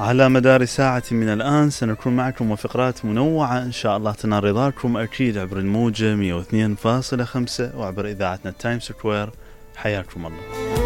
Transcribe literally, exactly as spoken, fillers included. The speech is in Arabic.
على مدار ساعة من الآن سنكون معكم وفقرات منوعة إن شاء الله تنال رضاكم أكيد عبر الموجة مية واثنين فاصلة خمسة وعبر إذاعتنا التايم سكوير. حياكم الله.